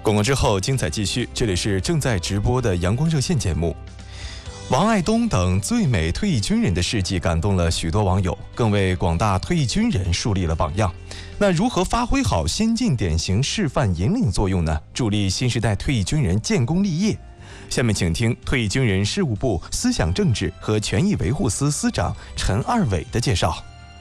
广告之后，精彩继续。这里是正在直播的阳光热线节目。王爱东等最美退役军人的事迹感动了许多网友，更为广大退役军人树立了榜样。那如何发挥好先进典型示范引领作用呢？助力新时代退役军人建功立业。下面请听退役军人事务部思想政治和权益维护司司长陈二伟的介绍。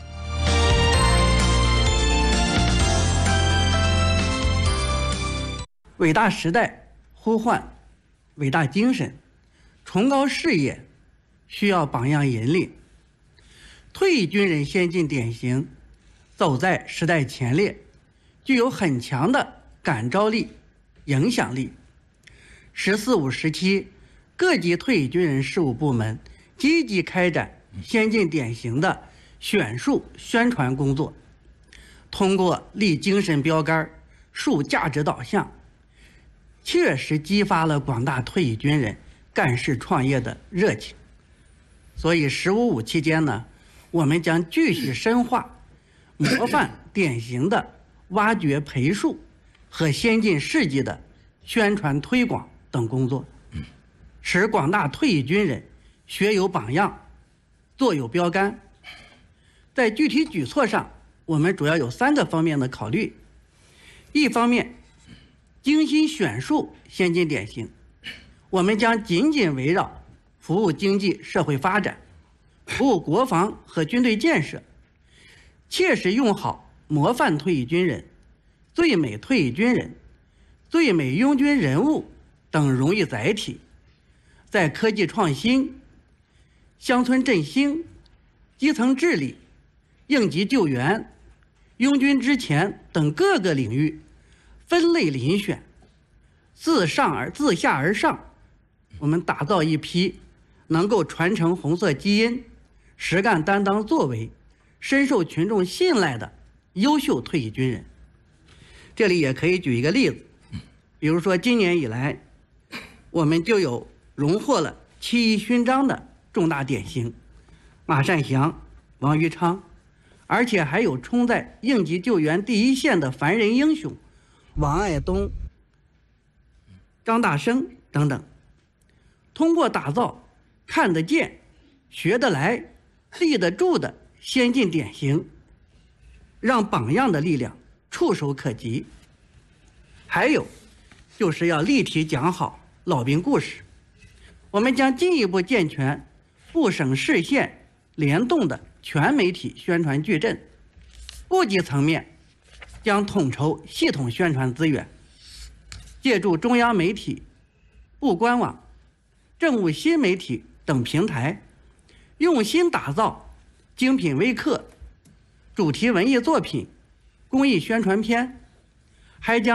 伟大时代呼唤伟大精神，崇高事业需要榜样引领。退役军人先进典型走在时代前列，具有很强的感召力、影响力。“10、4、5”时期，各级退役军人事务部门积极开展先进典型的选树宣传工作，通过立精神标杆、树价值导向，确实激发了广大退役军人干事创业的热情。所以“15·5”期间呢，我们将继续深化模范典型的挖掘培树和先进事迹的宣传推广等工作，使广大退役军人学有榜样，做有标杆。在具体举措上，我们主要有3个方面的考虑。一方面，精心选树先进典型，我们将紧紧围绕服务经济社会发展、服务国防和军队建设，切实用好模范退役军人、最美退役军人、最美拥军人物等荣誉载体，在科技创新、乡村振兴、基层治理、应急救援、拥军之前等各个领域分类遴选，自下而上，我们打造一批能够传承红色基因、实干担当作为、深受群众信赖的优秀退役军人。这里也可以举一个例子，比如说今年以来，我们就有荣获了7一勋章的重大典型，马善祥、王于昌，而且还有冲在应急救援第一线的凡人英雄王爱东、张大生等等。通过打造看得见、学得来、立得住的先进典型，让榜样的力量触手可及。还有就是要立体讲好老兵故事，我们将进一步健全部省市县联动的全媒体宣传矩阵，部级层面将统筹系统宣传资源，借助中央媒体、部官网、政务新媒体等平台，用心打造精品微课、主题文艺作品、公益宣传片，还将